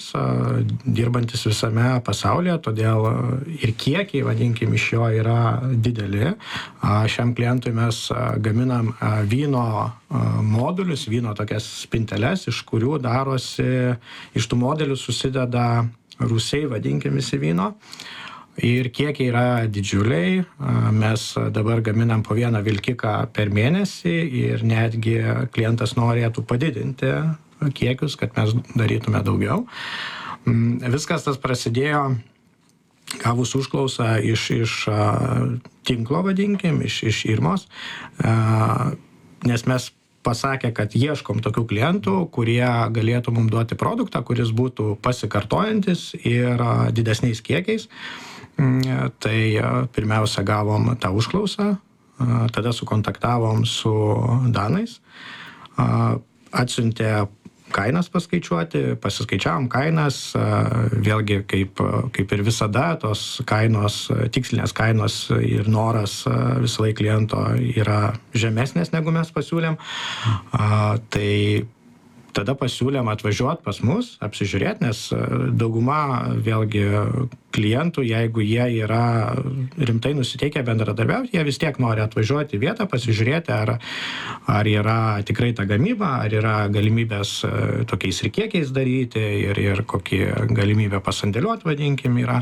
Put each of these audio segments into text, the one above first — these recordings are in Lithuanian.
dirbantis visame pasaulyje, todėl ir kiekiai, vadinkim, iš jo yra dideli. Šiam klientui mes gaminam vyno modulius, vyno tokias spinteles, iš kurių darosi, iš tų modelių susideda rūsiai, vadinkim, visi vyno. Ir kiekiai yra didžiuliai, mes dabar gaminam po vieną vilkiką per mėnesį ir netgi klientas norėtų padidinti kiekius, kad mes darytume daugiau. Viskas tas prasidėjo gavus užklausą iš tinklo, vadinkim, iš Irmos, nes mes pasakė, kad ieškom tokių klientų, kurie galėtų mums duoti produktą, kuris būtų pasikartojantis ir didesniais kiekiais. Tai pirmiausia gavom tą užklausą, tada sukontaktavom su danais, atsiuntė kainas paskaičiuoti, pasiskaičiavom kainas, vėlgi kaip ir visada, tos kainos, tikslinės kainos ir noras visą laiką kliento yra žemesnės, negu mes pasiūlėm. Tai tada pasiūlėm atvažiuoti pas mus, apsižiūrėti, nes dauguma vėlgi klientų, jeigu jie yra rimtai nusiteikę bendradarbiauti, jie vis tiek nori atvažiuoti į vietą, pasižiūrėti, ar yra tikrai ta gamyba, ar yra galimybės tokiais ir kiekiais daryti ir kokie galimybė pasandėliuoti, vadinkim, yra.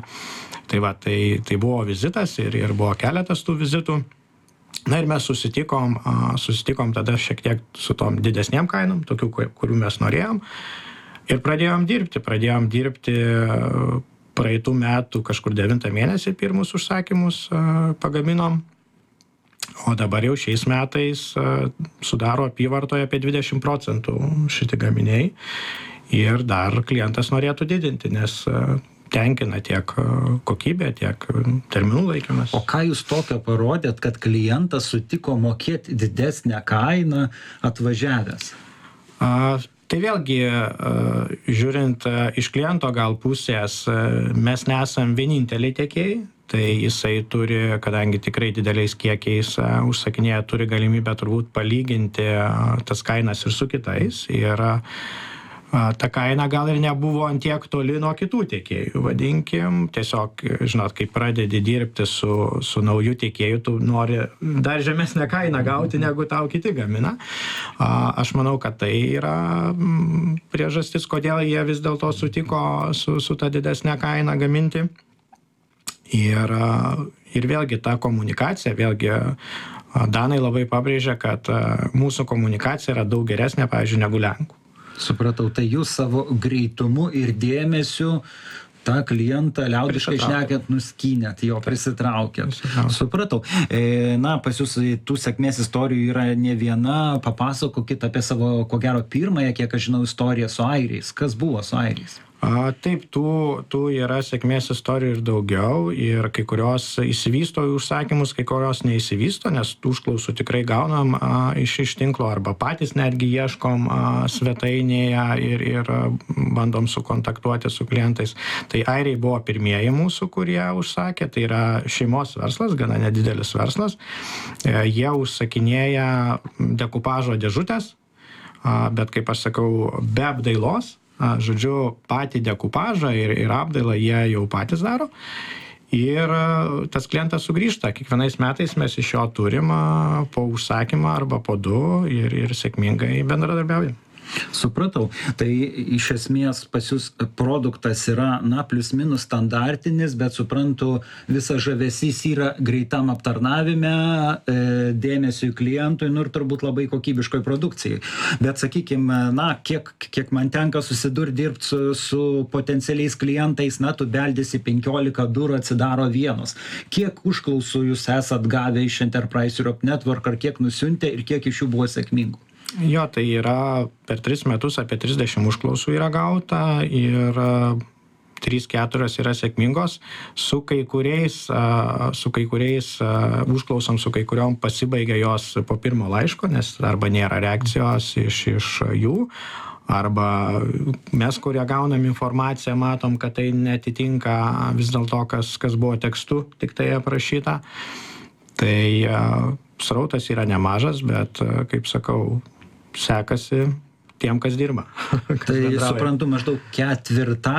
Tai buvo vizitas ir buvo keletas tų vizitų. Na ir mes susitikom tada šiek tiek su tom didesnėm kainom, tokių, kurių mes norėjom. Ir pradėjom dirbti praeitų metų kažkur 9 mėnesį pirmus užsakymus pagaminom. O dabar jau šiais metais sudaro apyvartoje apie 20% šitie gaminiai. Ir dar klientas norėtų didinti, nes tenkina tiek kokybė, tiek terminų laikymas. O ką jūs tokio parodėt, kad klientas sutiko mokėti didesnę kainą atvažiavęs? Tai vėlgi, žiūrint iš kliento gal pusės, mes nesam vieninteliai tiekėjai, tai jisai turi, kadangi tikrai dideliais kiekiais užsakinėja, turi galimybę turbūt palyginti tas kainas ir su kitais. Ir ta kaina gal ir nebuvo ant tiek toli nuo kitų tiekėjų, vadinkim. Tiesiog, žinot, kai pradedi dirbti su nauju tiekėju, tu nori dar žemesnę kainą gauti, negu tau kiti gamina. Aš manau, kad tai yra priežastis, kodėl jie vis dėlto sutiko su ta didesnė kaina gaminti. Ir vėlgi ta komunikacija, danai labai pabrėžia, kad mūsų komunikacija yra daug geresnė, pavyzdžiui, negu lenkų. Supratau, tai jūs savo greitumu ir dėmesiu tą klientą liaudiškai šnekant nuskynėt, jo prisitraukėt. Supratau. Na, pas jūs tų sėkmės istorijų yra ne viena. Papasakokit apie savo, ko gero, pirmąją, kiek aš žinau, istoriją su airiais. Kas buvo su airiais? Taip, tų yra sėkmės istorijų ir daugiau, ir kai kurios įsivysto į užsakymus, kai kurios neįsivysto, nes tų užklausų tikrai gaunam iš tinklo, arba patys netgi ieškom svetainėje ir bandom sukontaktuoti su klientais. Tai airiai buvo pirmieji mūsų, kurie užsakė, tai yra šeimos verslas, gana nedidelis verslas. Jie užsakinėja dekupažo dėžutės, bet kaip aš sakau, be apdailos. Žodžiu, patį dekupažą ir apdailą jie jau patys daro. Ir tas klientas sugrįžta. Kiekvienais metais mes iš jo turim po užsakymą arba po 2 ir sėkmingai bendradarbiaujam. Supratau. Tai iš esmės pas jūs produktas yra, na, plius minus standartinis, bet suprantu, visas žavesys yra greitam aptarnavime, dėmesiui klientui, ir turbūt labai kokybiškoj produkcijai. Bet sakykime, na, kiek man tenka dirbti su potencialiais klientais, na, tu beldėsi 15 durų, atsidaro vienos. Kiek užklausų jūs esat gavę iš Enterprise Europe Network, ar kiek nusiuntė ir kiek iš jų buvo sėkmingų? Jo, tai yra per 3 metus apie 30 užklausų yra gauta ir 3-4 yra sėkmingos. Su kai kuriais užklausom, su kai kuriom pasibaigia jos po pirmo laiško, nes arba nėra reakcijos iš jų, arba mes, kurie gaunam informaciją, matom, kad tai netitinka vis dėlto, kas buvo tekstu tik tai aprašyta. Tai srautas yra nemažas, bet, kaip sakau, sekasi tiem, kas dirba. Tai suprantu, maždaug ketvirtą